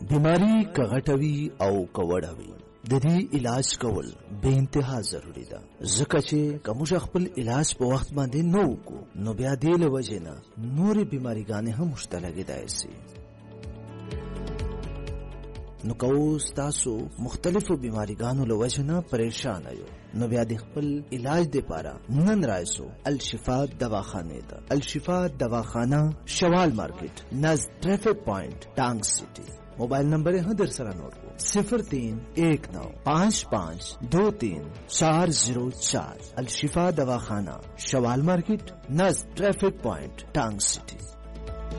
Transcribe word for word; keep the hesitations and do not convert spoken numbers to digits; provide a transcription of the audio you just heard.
بیماری کغټوي او کوړوي د دې علاج کول به انتها ضروری ده، ځکه چې کوم خپل علاج په وخت باندې نو کو نو بیا دې له وجې نه نورې بیماریګانې هم مشته لګېدای شي. نو کوس تاسو مختلفو بیماریګانو له وجې نه پریشان یو نو بیا د خپل علاج لپاره نن رایسو الشفا دواخانه ده. الشفا دواخانه شوال مارکیټ نز ټریفک پوینټ ټانګ سٹی. موبایل نمبر ہے در سرا نوٹ کو صفر تین ایک نو پانچ پانچ دو تین چار زیرو چار. الشفا دواخانہ شوال مارکیٹ نز ٹریفک پوائنٹ ٹانگ سٹی.